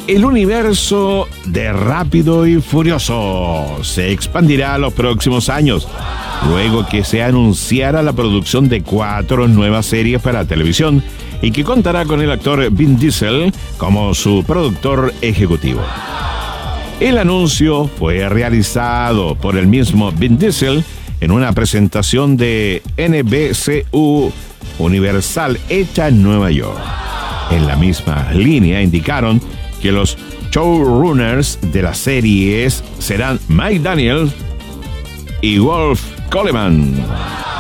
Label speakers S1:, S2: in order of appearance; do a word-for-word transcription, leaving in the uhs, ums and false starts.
S1: El universo de Rápido y Furioso se expandirá a los próximos años, luego que se anunciara la producción de cuatro nuevas series para televisión y que contará con el actor Vin Diesel como su productor ejecutivo. El anuncio fue realizado por el mismo Vin Diesel en una presentación de N B C U Universal hecha en Nueva York. En la misma línea indicaron que los showrunners de las series serán Mike Daniels y Wolf Coleman.